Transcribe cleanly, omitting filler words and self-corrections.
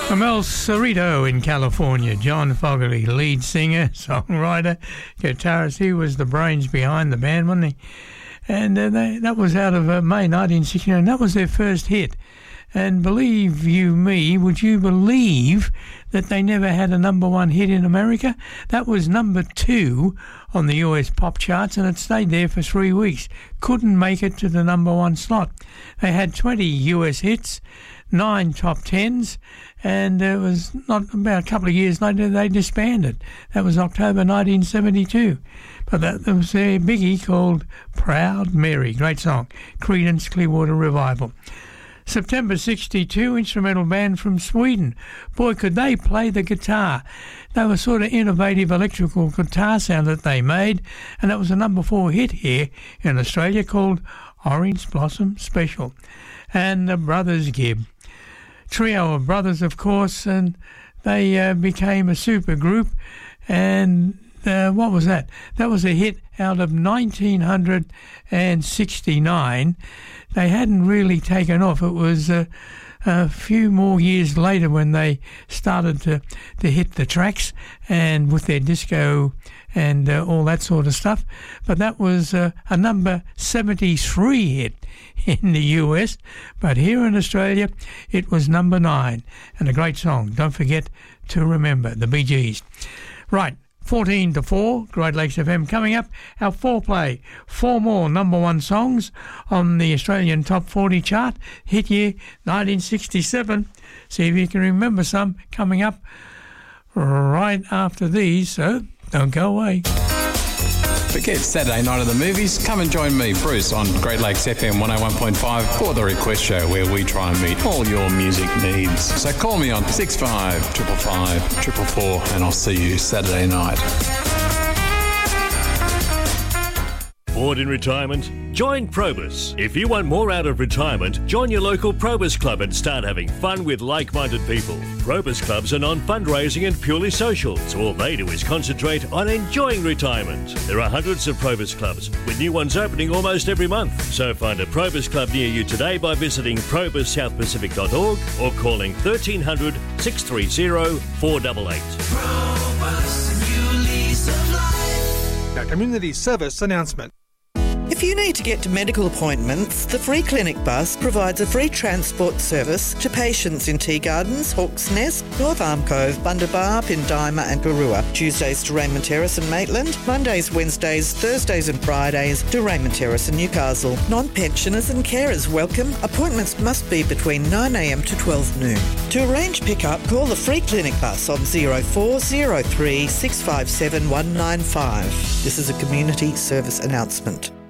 From El Cerrito in California, John Fogerty, lead singer, songwriter, guitarist. He was the brains behind the band, wasn't he? And that was out of May 1969. That was their first hit. And believe you me, would you believe that they never had a number one hit in America? That was number 2 on the US pop charts, and it stayed there for 3 weeks. Couldn't make it to the number one slot. They had 20 US hits, 9 top 10s, and it was not about a couple of years later they disbanded. That was October 1972. But that was their biggie called Proud Mary. Great song. Creedence Clearwater Revival. September 62, instrumental band from Sweden. Boy, could they play the guitar. They were sort of innovative electrical guitar sound that they made, and that was a number 4 hit here in Australia called Orange Blossom Special. And the Brothers Gibb. Trio of brothers, of course, and they became a super group. And what was that? That was a hit out of 1969. They hadn't really taken off. It was a few more years later when they started to hit the tracks and with their disco and all that sort of stuff. But that was a number 73 hit in the US. But here in Australia, it was number 9. And a great song. Don't forget to remember the Bee Gees. Right. 14 to 4, Great Lakes FM. Coming up, our foreplay. 4 more number 1 songs on the Australian Top 40 chart. Hit year 1967. See if you can remember some coming up right after these. So don't go away. Forget Saturday night at the movies. Come and join me, Bruce, on Great Lakes FM 101.5 for the request show where we try and meet all your music needs. So call me on 65 555 444 and I'll see you Saturday night. Bored in retirement? Join Probus. If you want more out of retirement, join your local Probus Club and start having fun with like-minded people. Probus Clubs are non-fundraising and purely social, so all they do is concentrate on enjoying retirement. There are hundreds of Probus Clubs, with new ones opening almost every month. So find a Probus Club near you today by visiting probussouthpacific.org or calling 1300 630 488. Probus, a new lease of life. A community service announcement. If you need to get to medical appointments, the Free Clinic Bus provides a free transport service to patients in Tea Gardens, Hawk's Nest, North Arm Cove, Bundabar, Pindima and Garua. Tuesdays to Raymond Terrace and Maitland, Mondays, Wednesdays, Thursdays and Fridays to Raymond Terrace and Newcastle. Non-pensioners and carers welcome. Appointments must be between 9am to 12 noon. To arrange pickup, call the Free Clinic Bus on 0403 657 195. This is a community service announcement.